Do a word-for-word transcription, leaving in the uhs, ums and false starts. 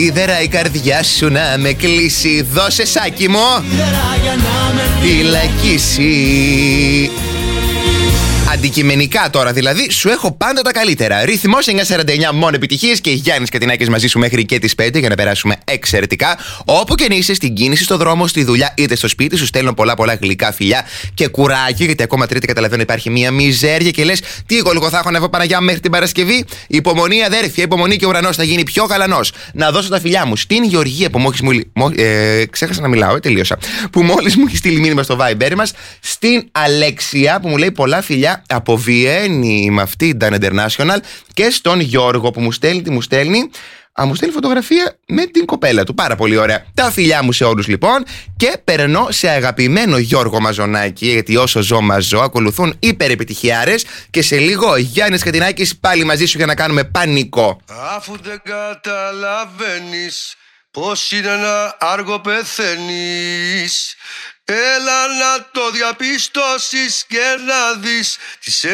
Σίδερα η καρδιά σου να με κλείσει. Δώσε σάκι μου φυλακίσει. Αντικειμενικά τώρα δηλαδή, σου έχω πάντα τα καλύτερα. Ρυθμός εννιακόσια σαράντα εννιά, μόνο επιτυχίες, και Γιάννης Κατινάκης μαζί σου μέχρι και τις πέντε για να περάσουμε εξαιρετικά. Όπου και αν είσαι, στην κίνηση, στο δρόμο, στη δουλειά είτε στο σπίτι, σου στέλνω πολλά πολλά γλυκά φιλιά και κουράκι, γιατί ακόμα Τρίτη καταλαβαίνω υπάρχει μια μιζέρια και λες, τι εγώ λίγο θα έχω να βγω Παναγιά μέχρι την Παρασκευή. Υπομονή, αδέρφια, υπομονή, και ο ουρανός θα γίνει πιο γαλανός. Να δώσω τα φιλιά μου στην Γεωργία που μόλις μου. Ε, ξέχασα να μιλάω, ε, τελείωσα. Που μόλις μου έχει στείλει μήνυμα στο Viber μας. Στην Αλέξια που μου λέει πολλά φιλιά από Βιέννη με αυτή Dan International, και στον Γιώργο που μου στέλνει, τι μου στέλνει, α, μου στέλνει φωτογραφία με την κοπέλα του. Πάρα πολύ ωραία. Τα φιλιά μου σε όλους λοιπόν, και περνώ σε αγαπημένο Γιώργο Μαζονάκη, γιατί όσο ζω μαζό, ακολουθούν υπερεπιτυχιάρες, και σε λίγο Γιάννης Κατινάκης πάλι μαζί σου για να κάνουμε πανικό. Αφού δεν καταλαβαίνεις πως είναι ένα άργο πεθαίνεις, έλα να το διαπιστώσεις και να δεις τις